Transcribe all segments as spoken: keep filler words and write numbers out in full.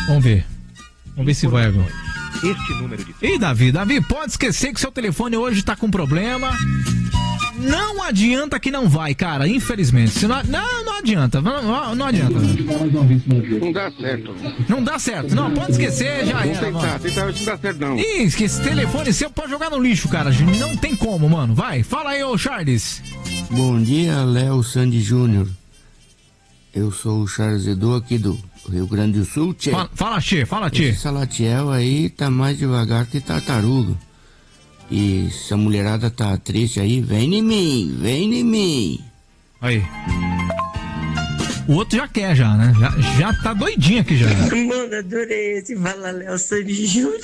Vamos ver. Vamos ver se vai agora. Este número de... Ih, Davi, Davi, pode esquecer que seu telefone hoje tá com problema. Não adianta que não vai, cara, infelizmente. Se não, não, não adianta, não, não adianta. Não dá certo. Não dá certo, não, pode esquecer, já Vamos era, tentar, mano. tentar, não dá certo não. Ih, que esse telefone seu pode jogar no lixo, cara. Não tem como, mano. Vai, fala aí, ô Charles. Bom dia, Léo Sandy Júnior. Eu sou o Charles Edu aqui do Rio Grande do Sul, tchê. Fala, fala, tchê, fala, tchê. Esse Salatiel aí tá mais devagar que tartaruga. E se a mulherada tá triste aí, vem em mim, vem em mim. Aí. O outro já quer, já, né? Já, já tá doidinho aqui já. Mano, adorei esse Fala Léo Sandy Júnior.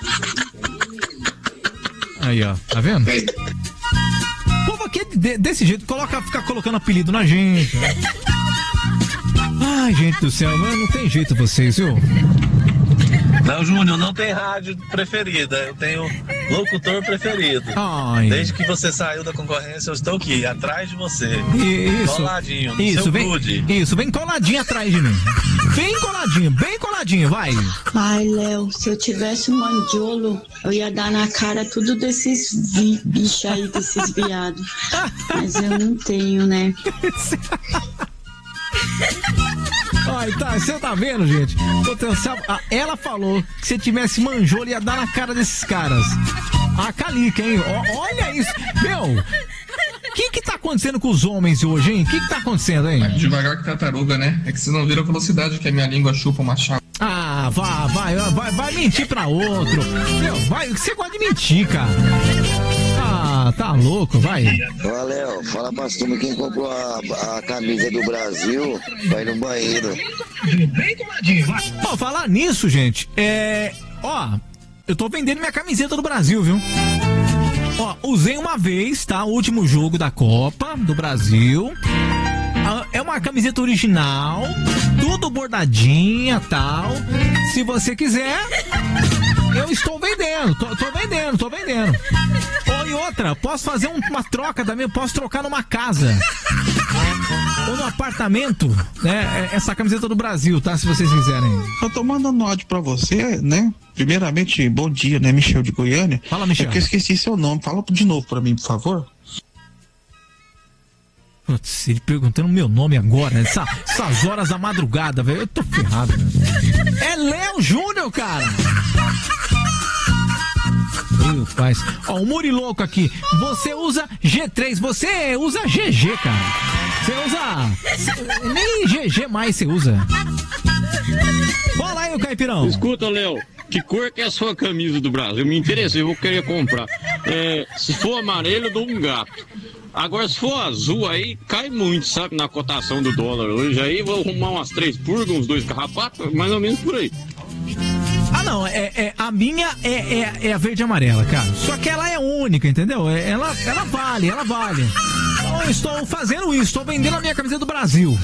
Aí, ó, tá vendo? O povo aqui é de, desse jeito, coloca, fica colocando apelido na gente. Né? Ai, gente do céu, não tem jeito vocês, viu? Não, Júnior, não tem rádio preferida, eu tenho locutor preferido. Ai. Desde que você saiu da concorrência, eu estou aqui, atrás de você. Isso. Coladinho, no Isso, seu vem, grude. isso, vem coladinho atrás de mim. Bem coladinho, bem coladinho, vai. Ai, Léo, se eu tivesse um mandiolo, eu ia dar na cara tudo desses vi, bichos aí, desses viados. Mas eu não tenho, né? Ai, tá, você tá vendo, gente? Potencial, ela falou que se tivesse manjolo ia dar na cara desses caras. A Calica, hein? O, olha isso. Meu, o que que tá acontecendo com os homens hoje, hein? O que que tá acontecendo, hein? Devagar que tartaruga, né? É que você não vira a velocidade que a minha língua chupa uma chave. Ah, vai, vai, vai, vai mentir pra outro. Meu, vai, você gosta de mentir, cara. Ah, tá louco, vai. Ó, Léo, fala pra turma quem comprou a, a camisa do Brasil vai no banheiro. Ó, falar nisso, gente, é... Ó, eu tô vendendo minha camiseta do Brasil, viu? Ó, usei uma vez, tá? O último jogo da Copa do Brasil. É uma camiseta original, tudo bordadinha, tal. Se você quiser, eu estou vendendo, tô, tô vendendo, tô vendendo. Oh, e outra, posso fazer um, uma troca também, posso trocar numa casa ou no apartamento, né? Essa camiseta do Brasil, tá? Se vocês quiserem. Eu tô mandando um áudio pra você, né? Primeiramente, bom dia, né? Michel de Goiânia. Fala, Michel. É que eu esqueci seu nome, fala de novo pra mim, por favor. Putz, ele perguntando o meu nome agora, né? Essa, essas horas da madrugada, velho. Eu tô ferrado, né? É Léo Júnior, cara! Meu pai. Ó, o Murilouco aqui. Você usa G três, você usa G G, cara. Você usa. Nem G G mais você usa. Fala aí, o Caipirão. Escuta, Léo. Que cor que é a sua camisa do Brasil? Me interessei, eu vou querer comprar. É, se for amarelo, eu dou um gato. Agora, se for azul, aí cai muito, sabe, na cotação do dólar hoje. Aí vou arrumar umas três purgas, uns dois carrapatos, mais ou menos por aí. Ah, não, é, é, a minha é, é, é a verde e amarela, cara. Só que ela é única, entendeu? É, ela, ela vale, ela vale. Então eu estou fazendo isso, estou vendendo a minha camiseta do Brasil.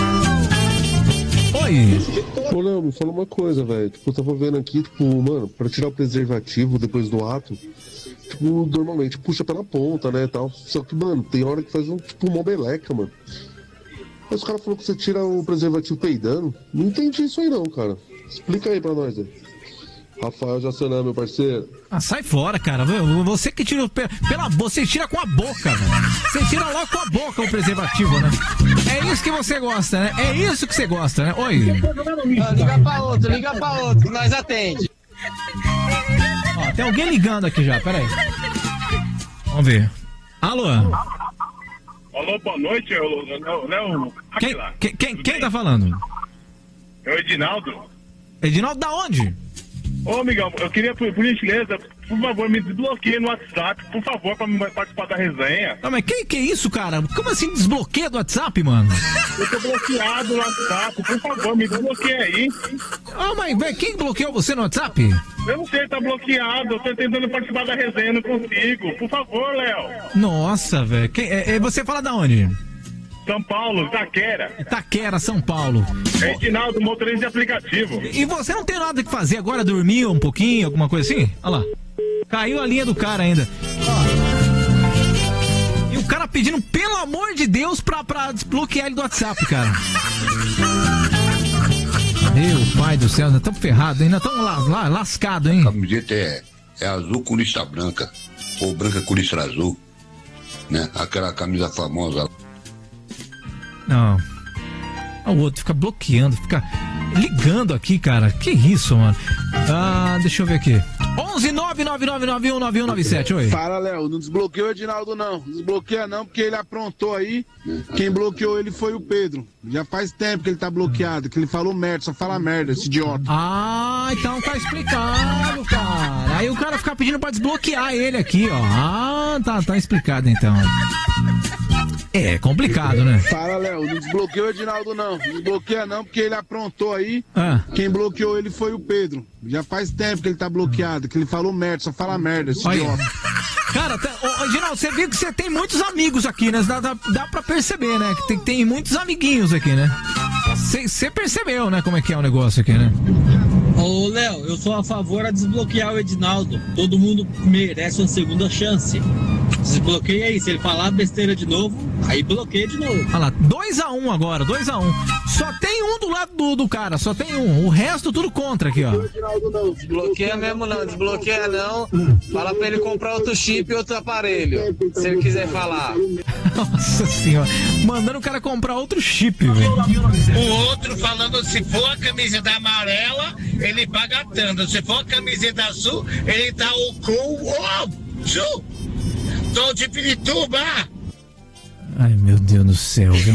Oi. Ô, Léo, me fala uma coisa, velho. Tipo, eu tava vendo aqui, tipo, mano, pra tirar o preservativo depois do ato, tipo, normalmente puxa pela ponta, né, tal. Só que, mano, tem hora que faz um, tipo, uma meleca, mano. Aí os caras falaram que você tira o preservativo peidando. Não entendi isso aí não, cara. Explica aí pra nós, velho. Rafael Jassanã, meu parceiro. Ah, sai fora, cara. Você que tira pela você tira com a boca, velho. Você tira logo com a boca o preservativo, né? É isso que você gosta, né? É isso que você gosta, né? Oi. Não, liga pra outro, liga pra outro, que nós atende. Ó, tem alguém ligando aqui já, peraí. Vamos ver. Alô? Alô, boa noite, Léo. Léo quem, quem, quem, quem tá falando? É o Edinaldo. Edinaldo da onde? Ô, amigão, eu queria, por, por gentileza, por favor, me desbloqueie no WhatsApp, por favor, pra me participar da resenha. Não, mas que que é isso, cara? Como assim desbloqueia do WhatsApp, mano? Eu tô bloqueado no WhatsApp, por favor, me desbloqueie aí. Ah, mas véio, quem bloqueou você no WhatsApp? Eu não sei, tá bloqueado, eu tô tentando participar da resenha, não consigo. Por favor, Léo. Nossa, velho. É, é, você fala da onde? São Paulo, Itaquera. Itaquera, São Paulo. É Edinaldo, motorista de aplicativo. E você não tem nada que fazer agora? Dormir um pouquinho, alguma coisa assim? Olha lá. Caiu a linha do cara ainda. E o cara pedindo, pelo amor de Deus, pra, pra desbloquear ele do WhatsApp, cara. Meu pai do céu, ainda estamos ferrados, ainda estamos lá, lá, lascados, hein? A camiseta é, é azul com lista branca, ou branca com lista azul, né? Aquela camisa famosa. Não. O outro fica bloqueando, fica ligando aqui, cara. Que isso, mano? Ah, deixa eu ver aqui. onze nove nove nove nove um nove um nove sete, oi. Fala, Léo, não desbloqueia o Edinaldo não, não desbloqueia não, porque ele aprontou aí, quem bloqueou ele foi o Pedro, já faz tempo que ele tá bloqueado, que ele falou merda, só fala merda, esse idiota. Ah, então tá explicado, cara, aí o cara fica pedindo pra desbloquear ele aqui, ó. Ah, tá, tá explicado então. É complicado, né? Fala, Léo, não desbloqueia o Edinaldo não, não desbloqueia não, porque ele aprontou aí, ah. quem bloqueou ele foi o Pedro, já faz tempo que ele tá bloqueado, que ele falou merda, só fala merda, esse Olha. idiota. Cara, tá, ô, Geraldo, você viu que você tem muitos amigos aqui, né? Dá, dá, dá pra perceber, né? Que tem, tem muitos amiguinhos aqui, né? Você percebeu, né? Como é que é o negócio aqui, né? Ô, Léo, eu sou a favor a desbloquear o Edinaldo. Todo mundo merece uma segunda chance. Desbloqueia aí. Se ele falar besteira de novo, aí bloqueia de novo. Olha lá, dois a um agora, dois a um. Só tem um do lado do, do cara, só tem um. O resto tudo contra aqui, ó. Desbloqueia mesmo não, desbloqueia não. Fala pra ele comprar outro chip e outro aparelho. Se ele quiser falar. Nossa senhora. Mandando o cara comprar outro chip, velho. O outro falando, se for a camiseta amarela, ele paga tanto. Se for a camiseta azul, ele dá o cu. Oh, azul. Tô de Pirituba. Ai, meu Deus do céu, viu?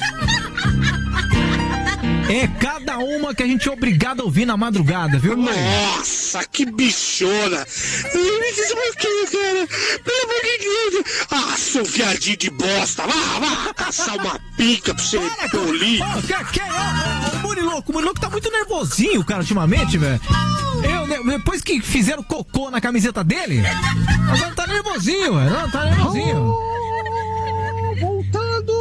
É cada uma que a gente é obrigado a ouvir na madrugada, viu? Nossa, que bichona! Me desbloqueia, cara! Pelo amor de Deus! Ah, seu viadinho de bosta! Vá, vá! Caçar uma pica pra você polir! Ô, que, que, ô, ô, Muriloco, o Muriloco tá muito nervosinho, cara, ultimamente, velho. Eu, depois que fizeram cocô na camiseta dele, agora tá nervosinho, velho. Não, tá nervosinho. Oh, voltando!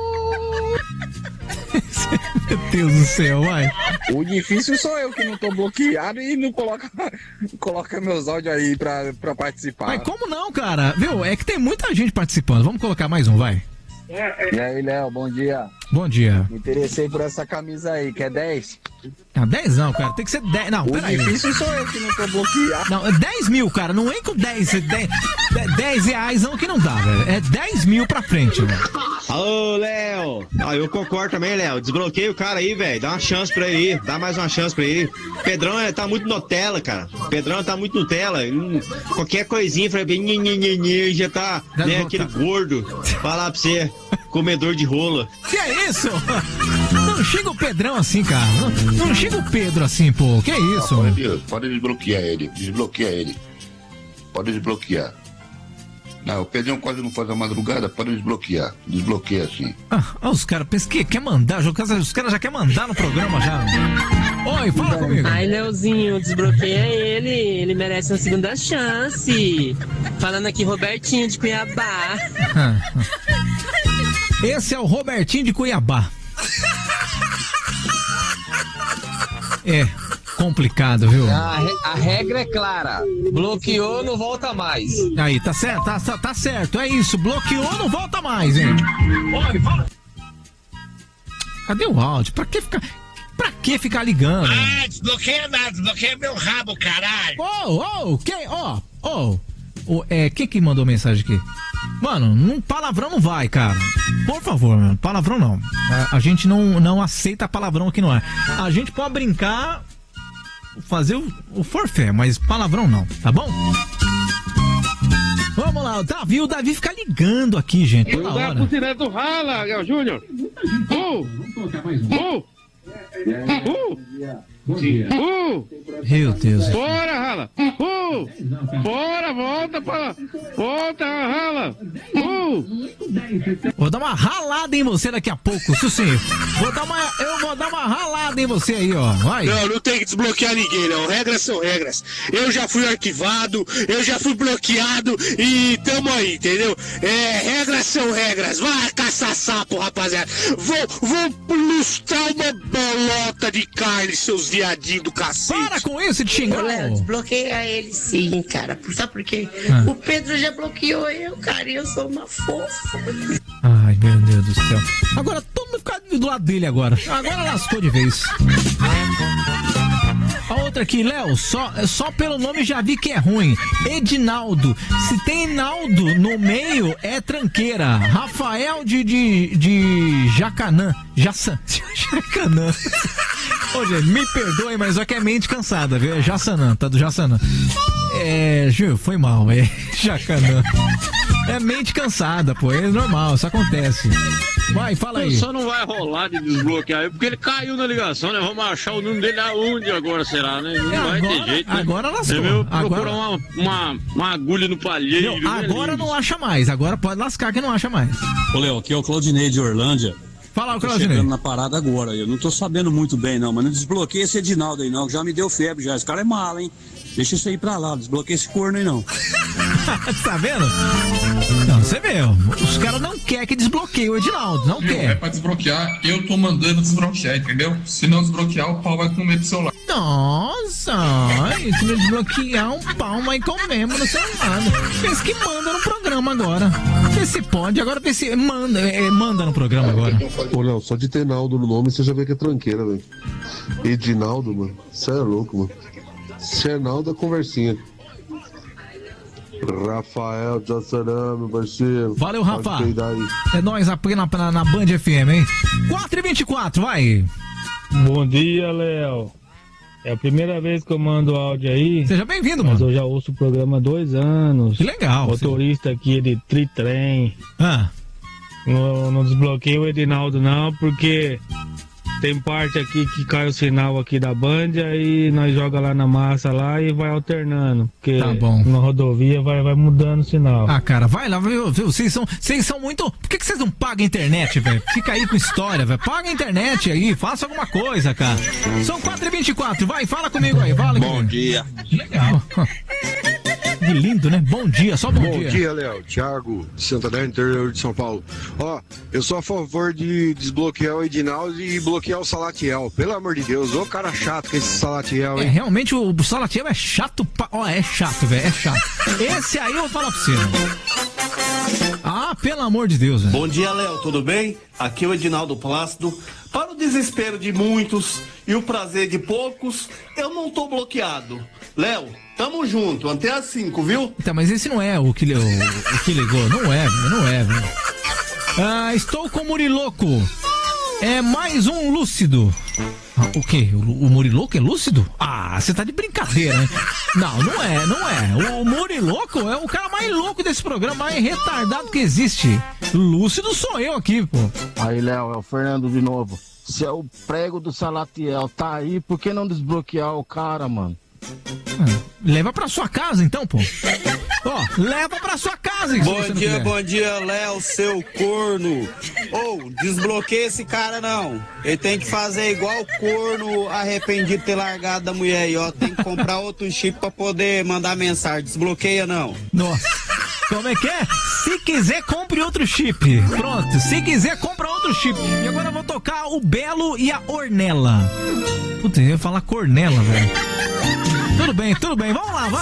Meu Deus do céu, vai. O difícil sou eu que não tô bloqueado e não coloca, coloca meus áudios aí pra, pra participar. Mas como não, cara? Viu? É que tem muita gente participando. Vamos colocar mais um, vai. E aí, Léo, bom dia. Bom dia. Me interessei por essa camisa aí, que é dez? Ah, dez não, cara, tem que ser dez. Não, o peraí. O difícil sou eu que não tô bloqueado. Não, é dez mil, cara, não vem com dez, dez, dez reais não que não dá, velho. É dez mil pra frente, velho. Alô, Léo. Ah, eu concordo também, Léo. Desbloqueia o cara aí, velho. Dá uma chance pra ele, dá mais uma chance pra ele. Pedrão é, tá muito Nutella, cara. Pedrão tá muito Nutella. Hum, qualquer coisinha, já tá, né, aquele gordo. Falar pra você, comedor de rola. Que é isso? Não xinga o Pedrão assim, cara. Não, não xinga o Pedro assim, pô. Que é isso, ah, velho? pode, pode desbloquear ele. Desbloqueia ele. Pode desbloquear. Não, o Pedrão quase não faz a madrugada, pode desbloquear. Desbloqueia assim. Ah, os caras pensam que quer mandar, os caras já querem mandar no programa já. Oi, fala comigo. Ai, Leozinho, desbloqueia ele, ele merece uma segunda chance. Falando aqui, Robertinho de Cuiabá. Esse é o Robertinho de Cuiabá. É complicado, viu? A, re a regra é clara. Bloqueou, não volta mais. Aí, tá certo, tá, tá, tá certo. É isso, bloqueou, não volta mais, hein? Olha, fala. Cadê o áudio? Pra que ficar... Pra que ficar ligando? Ah, desbloqueia nada, desbloqueia meu rabo, caralho. Ô, ô, quem? Ó, ó. É, quem que mandou mensagem aqui? Mano, um palavrão não vai, cara. Por favor, mano, palavrão não. A, a gente não, não aceita palavrão aqui no ar. A gente pode brincar, fazer o, o forfé, mas palavrão não, tá bom? Vamos lá, o Davi, o Davi fica ligando aqui, gente. Toda hora. Dá pro direto rala, Gal Júnior. Uh! Uh! Uh! Uh! Meu Deus. Bora, rala! Uh! Bora, volta pra... Volta, rala! Uh! Vou dar uma ralada em você daqui a pouco, sim, sim. Vou dar uma... Eu vou dar uma ralada em você aí, ó. Vai. Não, não tem que desbloquear ninguém, não. Regras são regras. Eu já fui arquivado, eu já fui bloqueado e tamo aí, entendeu? É, regras são regras. Vai caçar sapo, rapaziada. Vou, vou lustrar uma bolota de carne, seus viadinho do cacete. Para com isso de xingar. Léo, desbloqueia ele sim, cara. Sabe por quê? Ah. O Pedro já bloqueou eu, cara, e eu sou uma fofa. Ai, meu Deus do céu. Agora todo mundo fica do lado dele agora. Agora lascou de vez. outra aqui, Léo, só, só pelo nome já vi que é ruim. Edinaldo. Se tem Naldo no meio, é tranqueira. Rafael de, de, de Jacanã. Jaçan. Jacanã. Ô, gente, me perdoe, mas só que é mente cansada, viu? É Jaçanã, tá do Jaçanã. É, Gil, foi mal, é Jacanã. É mente cansada, pô, é normal, isso acontece. Vai, fala aí. Só não vai rolar de desbloquear, porque ele caiu na ligação, né? Vamos achar o número dele aonde agora, será, né? Não é, vai agora, ter jeito, né? Agora lascou. Meu, procurar agora... uma, uma, uma agulha no palheiro. Não, agora né, não acha mais, agora pode lascar que não acha mais. Ô, Léo, aqui é o Claudinei de Orlândia. Fala, o Tô Claudinei. chegando na parada agora, eu não tô sabendo muito bem não, mas não desbloqueia esse Edinaldo aí não, que já me deu febre já, esse cara é malo, hein? Deixa isso aí pra lá, desbloqueia esse corno aí não. Tá vendo? Não, você vê, os caras não querem que desbloqueie o Edinaldo, não Viu? quer. É pra desbloquear, eu tô mandando desbloquear, entendeu? Se não desbloquear, o pau vai comer do celular. Nossa, se não desbloquear, um pau vai comer no celular. Pensa que manda no programa agora. Vê se pode, agora vê se manda, é, manda no programa agora. Ô, Léo, só de ter Naldo no nome, você já vê que é tranqueira, velho. Edinaldo, mano, você é louco, mano. Xernaldo é conversinha. Rafael de Assanã, meu parceiro. Valeu, Rafa. É nóis aqui na, na, na Band F M, hein? quatro e vinte e quatro, vai. Bom dia, Léo. É a primeira vez que eu mando áudio aí. Seja bem-vindo, mano. Mas eu já ouço o programa há dois anos. Que legal. Motorista sim. Aqui de tritrem. Ah. Não, não desbloqueei o Edinaldo, não, porque tem parte aqui que cai o sinal aqui da Band, aí nós joga lá na massa lá e vai alternando. Porque tá bom. Na rodovia vai, vai mudando o sinal. Ah, cara, vai lá, viu? Vocês são, vocês são muito. Por que, que vocês não pagam a internet, velho? Fica aí com história, velho. Paga a internet aí, faça alguma coisa, cara. São quatro e vinte e quatro, vai, fala comigo aí, fala Bom comigo. dia. Que legal. Que lindo, né? Bom dia, só bom, bom dia. Bom dia, Léo. Thiago, de Santander, interior de São Paulo. Ó, eu sou a favor de desbloquear o Edinaldo e bloquear o Salatiel. Pelo amor de Deus, ô cara chato que esse Salatiel, hein? É, realmente o Salatiel é chato, pa... ó, é chato, velho, é chato. Esse aí eu vou falar pra você. Ah, pelo amor de Deus, velho. Bom dia, Léo, tudo bem? Aqui é o Edinaldo Plácido. Para o desespero de muitos e o prazer de poucos, eu não tô bloqueado. Léo, tamo junto, até às cinco, viu? Tá, mas esse não é o que, o, o que ligou, não é, não é, velho. Ah, estou com o Muriloco. É mais um lúcido. Ah, o quê? O, o Muriloco é lúcido? Ah, você tá de brincadeira, né? Não, não é, não é. O, o Muriloco é o cara mais louco desse programa, mais retardado que existe. Lúcido sou eu aqui, pô. Aí, Léo, é o Fernando de novo. Se é o prego do Salatiel, tá aí, por que não desbloquear o cara, mano? Ah, leva pra sua casa, então, pô. Ó, leva pra sua casa. Bom dia, bom dia, Léo, seu corno. Ou, oh, desbloqueia esse cara, não. Ele tem que fazer igual o corno arrependido de ter largado da mulher aí, ó. Tem que comprar outro chip pra poder mandar mensagem. Desbloqueia, não. Nossa. Como é que é? Se quiser, compre outro chip. Pronto, se quiser, compra outro chip. E agora eu vou tocar o Belo e a Ornella. Putz, eu ia falar Cornella, velho. Tudo bem, tudo bem, vamos lá, vai.